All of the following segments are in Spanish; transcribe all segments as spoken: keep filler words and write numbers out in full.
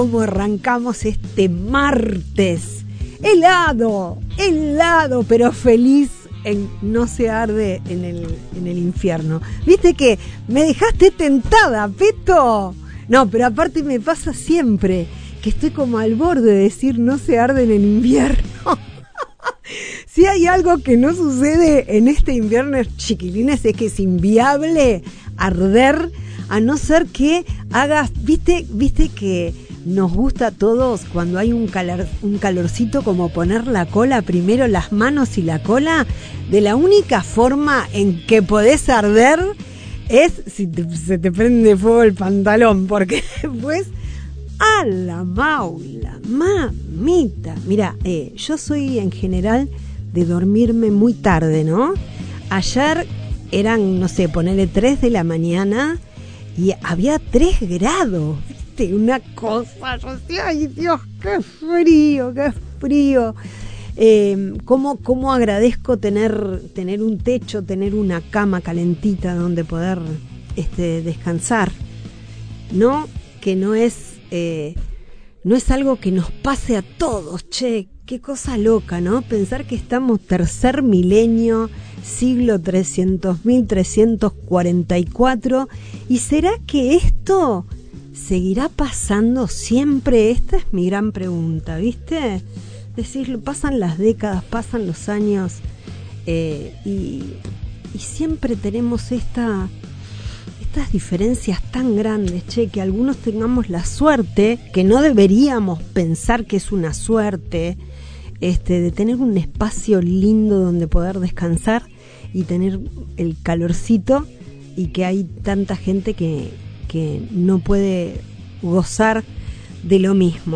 Cómo arrancamos este martes, helado, helado, pero feliz en No se arde en el, en el infierno. ¿Viste que me dejaste tentada, Peto? No, pero aparte me pasa siempre que estoy como al borde de decir no se arde en el invierno. Si hay algo que no sucede en este invierno, chiquilines, es que es inviable arder, a no ser que hagas, viste, viste que nos gusta a todos cuando hay un calor, un calorcito, como poner la cola primero, las manos y la cola. De la única forma en que podés arder es si te, se te prende fuego el pantalón, porque después, a la maula, mamita. Mira, eh, yo soy en general de dormirme muy tarde, ¿no? Ayer eran, no sé, ponele tres de la mañana y había tres grados, ¿viste? Una cosa, yo decía, ay Dios, qué frío, qué frío. Eh, cómo, cómo agradezco tener, tener un techo, tener una cama calentita donde poder este, descansar, ¿no? Que no es, eh, no es algo que nos pase a todos, che. Qué cosa loca, ¿no? Pensar que estamos tercer milenio, siglo trescientos mil trescientos cuarenta y cuatro. ¿Y será que esto seguirá pasando siempre? Esta es mi gran pregunta, ¿viste? Decir, pasan las décadas, pasan los años eh, y, y siempre tenemos esta, estas diferencias tan grandes, che, que algunos tengamos la suerte, que no deberíamos pensar que es una suerte, Este, de tener un espacio lindo donde poder descansar y tener el calorcito, y que hay tanta gente que, que no puede gozar de lo mismo.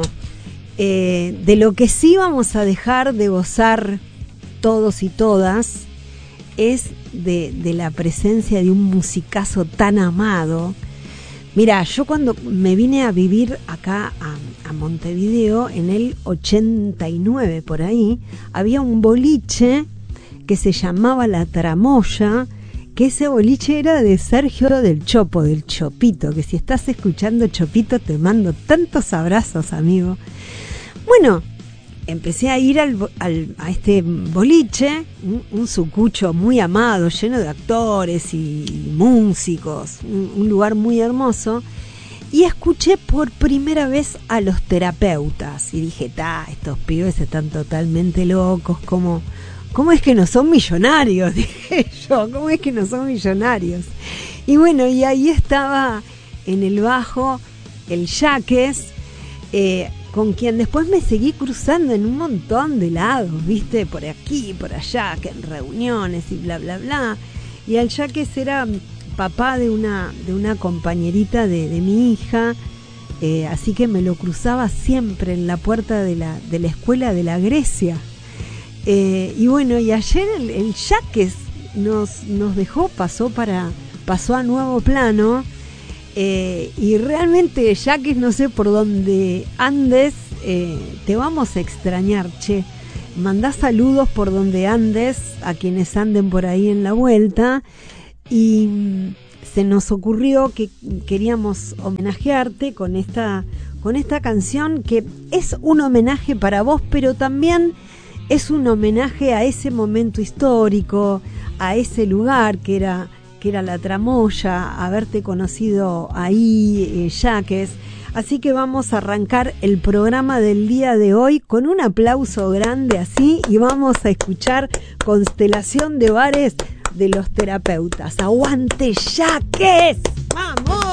Eh, de lo que sí vamos a dejar de gozar todos y todas es de, de la presencia de un musicazo tan amado. Mira, yo cuando me vine a vivir acá a, a Montevideo en el ochenta y nueve, por ahí, había un boliche que se llamaba La Tramoya, que ese boliche era de Sergio del Chopo, del Chopito, que si estás escuchando, Chopito, te mando tantos abrazos, amigo. Bueno, empecé a ir al, al, a este boliche, un, un sucucho muy amado, lleno de actores y, y músicos, un, un lugar muy hermoso, y escuché por primera vez a Los Terapeutas, y dije, ta, estos pibes están totalmente locos, ¿cómo, cómo es que no son millonarios? Dije yo, ¿cómo es que no son millonarios? Y bueno, y ahí estaba en el bajo el Yaques, eh, con quien después me seguí cruzando en un montón de lados, ¿viste? Por aquí, por allá, que en reuniones y bla, bla, bla. Y al Yaques era papá de una, de una compañerita de, de mi hija, eh, así que me lo cruzaba siempre en la puerta de la, de la escuela de la Grecia. Eh, y bueno, y ayer el, el Yaques nos, nos dejó, pasó, para, pasó a nuevo plano. Eh, y realmente, Yaques, no sé por dónde andes, eh, te vamos a extrañar, che. Mandá saludos por donde andes, a quienes anden por ahí en la vuelta. Y se nos ocurrió que queríamos homenajearte con esta, con esta canción, que es un homenaje para vos, pero también es un homenaje a ese momento histórico, a ese lugar que era... que era La Tramoya, haberte conocido ahí, eh, Yaques. Así que vamos a arrancar el programa del día de hoy con un aplauso grande así, y vamos a escuchar Constelación de Bares de Los Terapeutas. ¡Aguante, Yaques! ¡Vamos!